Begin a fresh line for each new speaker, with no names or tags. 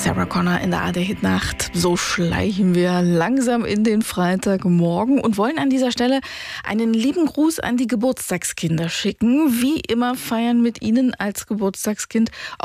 Sarah Connor in der ARD-Hit-Nacht. So schleichen wir langsam in den Freitagmorgen und wollen an dieser Stelle einen lieben Gruß an die Geburtstagskinder schicken. Wie immer feiern mit Ihnen als Geburtstagskind